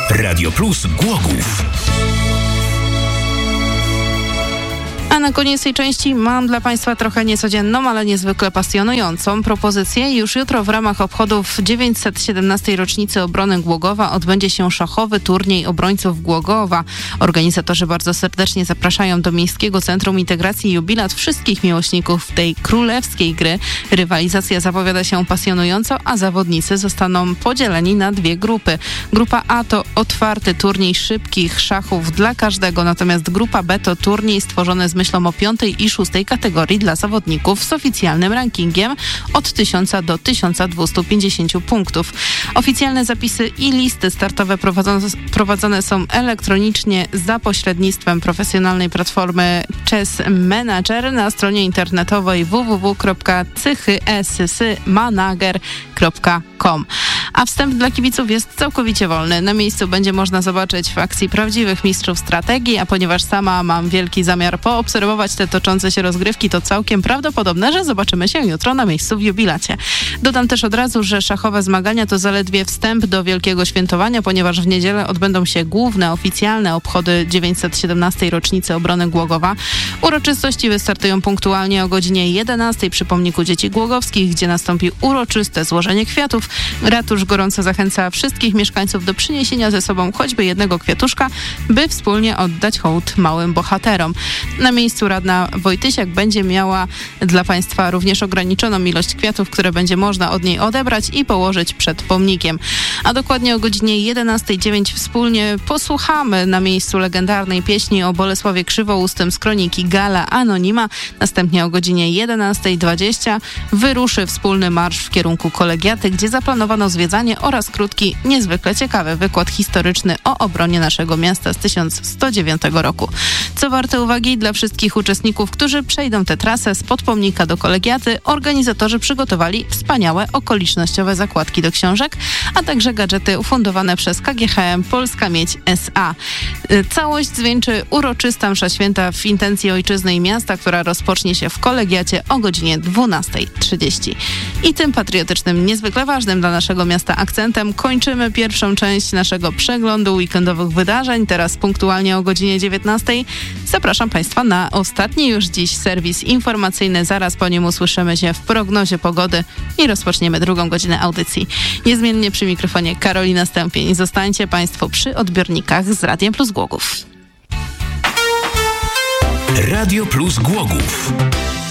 Radio Plus Głogów. A na koniec tej części mam dla Państwa trochę niecodzienną, ale niezwykle pasjonującą propozycję. Już jutro w ramach obchodów 917. rocznicy obrony Głogowa odbędzie się szachowy turniej obrońców Głogowa. Organizatorzy bardzo serdecznie zapraszają do Miejskiego Centrum Integracji Jubilat wszystkich miłośników tej królewskiej gry. Rywalizacja zapowiada się pasjonująco, a zawodnicy zostaną podzieleni na dwie grupy. Grupa A to otwarty turniej szybkich szachów dla każdego, natomiast grupa B to turniej stworzony z myślą o 5. i 6. kategorii dla zawodników z oficjalnym rankingiem od 1000 do 1250 punktów. Oficjalne zapisy i listy startowe prowadzone są elektronicznie za pośrednictwem profesjonalnej platformy Chess Manager na stronie internetowej www.chyssymanager.com. A wstęp dla kibiców jest całkowicie wolny. Na miejscu będzie można zobaczyć w akcji prawdziwych mistrzów strategii, a ponieważ sama mam wielki zamiar poobserwować te toczące się rozgrywki, to całkiem prawdopodobne, że zobaczymy się jutro na miejscu w jubilacie. Dodam też od razu, że szachowe zmagania to zaledwie wstęp do wielkiego świętowania, ponieważ w niedzielę odbędą się główne, oficjalne obchody 917. rocznicy obrony Głogowa. Uroczystości wystartują punktualnie o godzinie 11 przy pomniku Dzieci Głogowskich, gdzie nastąpi uroczyste złożenie kwiatów. Ratusz gorąco zachęca wszystkich mieszkańców do przyniesienia ze sobą choćby jednego kwiatuszka, by wspólnie oddać hołd małym bohaterom. Na miejscu radna Wojtysiak będzie miała dla Państwa również ograniczoną ilość kwiatów, które będzie można od niej odebrać i położyć przed pomnikiem. A dokładnie o godzinie 11:09 wspólnie posłuchamy na miejscu legendarnej pieśni o Bolesławie Krzywoustym z kroniki Gala Anonima. Następnie o godzinie 11:20 wyruszy wspólny marsz w kierunku Kolegiaty, gdzie zaplanowano zwiedzanie oraz krótki, niezwykle ciekawy wykład historyczny o obronie naszego miasta z 1109 roku. Co warte uwagi dla wszystkich uczestników, którzy przejdą tę trasę spod pomnika do Kolegiaty, organizatorzy przygotowali wspaniałe okolicznościowe zakładki do książek, a także gadżety ufundowane przez KGHM Polska Miedź S.A. Całość zwieńczy uroczysta msza święta w intencji ojczyzny i miasta, która rozpocznie się w Kolegiacie o godzinie 12:30. I tym patriotycznym, niezwykle ważnym dla naszego miasta akcentem kończymy pierwszą część naszego przeglądu weekendowych wydarzeń. Teraz punktualnie o godzinie 19:00 zapraszam Państwa na ostatni już dziś serwis informacyjny. Zaraz po nim usłyszymy się w prognozie pogody i rozpoczniemy drugą godzinę audycji. Niezmiennie przy mikrofonie Karolina Stępień. Zostańcie Państwo przy odbiornikach z Radiem Plus Głogów. Radio Plus Głogów.